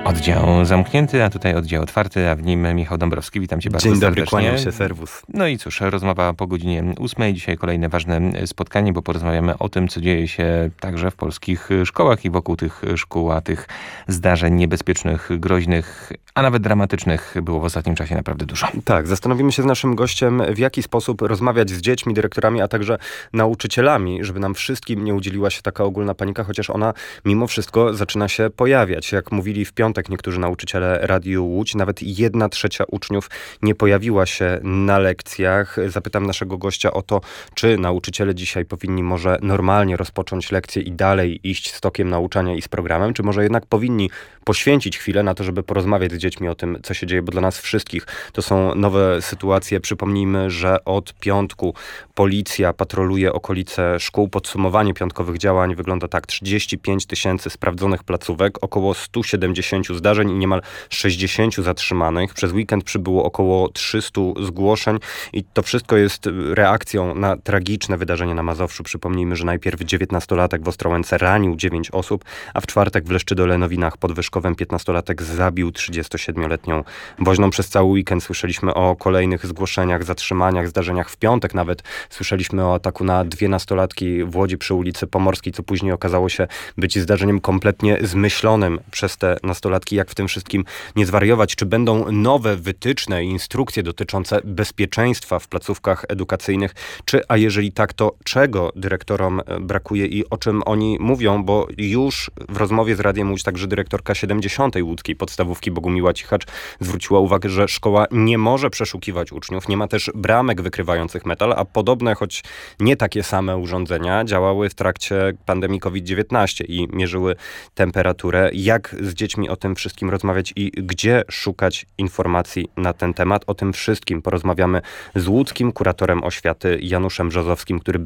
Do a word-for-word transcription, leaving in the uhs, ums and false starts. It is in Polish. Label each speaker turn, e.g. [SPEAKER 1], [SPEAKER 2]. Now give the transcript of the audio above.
[SPEAKER 1] Oddział zamknięty, a tutaj oddział otwarty, a w nim Michał Dąbrowski. Witam cię bardzo
[SPEAKER 2] Dzień dobry,
[SPEAKER 1] serdecznie.
[SPEAKER 2] kłaniam się, serwus.
[SPEAKER 1] No i cóż, rozmowa po godzinie ósmej. Dzisiaj kolejne ważne spotkanie, bo porozmawiamy o tym, co dzieje się także w polskich szkołach i wokół tych szkół, a tych zdarzeń niebezpiecznych, groźnych, a nawet dramatycznych było w ostatnim czasie naprawdę dużo.
[SPEAKER 2] Tak, zastanowimy się z naszym gościem, w jaki sposób rozmawiać z dziećmi, dyrektorami, a także nauczycielami, żeby nam wszystkim nie udzieliła się taka ogólna panika, chociaż ona mimo wszystko zaczyna się pojawiać. Jak mówili w piątek niektórzy nauczyciele Radiu Łódź, nawet jedna trzecia uczniów nie pojawiła się na lekcjach. Zapytam naszego gościa o to, czy nauczyciele dzisiaj powinni może normalnie rozpocząć lekcje i dalej iść z tokiem nauczania i z programem, czy może jednak powinni poświęcić chwilę na to, żeby porozmawiać z dziećmi o tym, co się dzieje, bo dla nas wszystkich to są nowe sytuacje. Przypomnijmy, że od piątku policja patroluje okolice szkół. Podsumowanie piątkowych działań wygląda tak: trzydzieści pięć tysięcy sprawdzonych placówek, około sto siedemdziesiąt zdarzeń i niemal sześćdziesiąt zatrzymanych. Przez weekend przybyło około trzysta zgłoszeń i to wszystko jest reakcją na tragiczne wydarzenie na Mazowszu. Przypomnijmy, że najpierw dziewiętnastolatek w Ostrołęce ranił dziewięć osób, a w czwartek w Leszczydole-Nowinach pod Wyszkowem piętnastolatek zabił trzydziestosiedmioletnią woźną. Przez cały weekend słyszeliśmy o kolejnych zgłoszeniach, zatrzymaniach, zdarzeniach. W piątek nawet słyszeliśmy o ataku na dwie nastolatki w Łodzi przy ulicy Pomorskiej, co później okazało się być zdarzeniem kompletnie zmyślonym przez te nastolatki. Jak w tym wszystkim nie zwariować? Czy będą nowe wytyczne i instrukcje dotyczące bezpieczeństwa w placówkach edukacyjnych? Czy, a jeżeli tak, to czego dyrektorom brakuje i o czym oni mówią? Bo już w rozmowie z Radiem Łódź także dyrektorka siedemdziesiątej łódzkiej podstawówki Bogumiła Cichacz zwróciła uwagę, że szkoła nie może przeszukiwać uczniów, nie ma też bramek wykrywających metal, a podobne, choć nie takie same urządzenia działały w trakcie pandemii kowid dziewiętnaście i mierzyły temperaturę. Jak z dziećmi o tym wszystkim rozmawiać i gdzie szukać informacji na ten temat? O tym wszystkim porozmawiamy z łódzkim kuratorem oświaty Januszem Brzozowskim, który